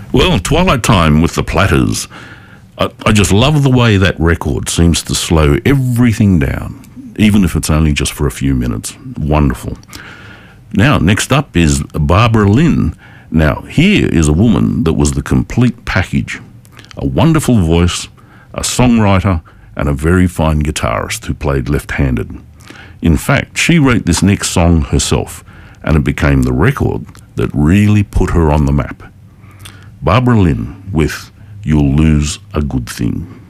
Well, Twilight Time with the Platters. I just love the way that record seems to slow everything down, even if it's only just for a few minutes. Wonderful. Now, next up is Barbara Lynn. Now, here is a woman that was the complete package. A wonderful voice, a songwriter, and a very fine guitarist who played left-handed. In fact, she wrote this next song herself, and it became the record that really put her on the map. Barbara Lynn with You'll Lose a Good Thing.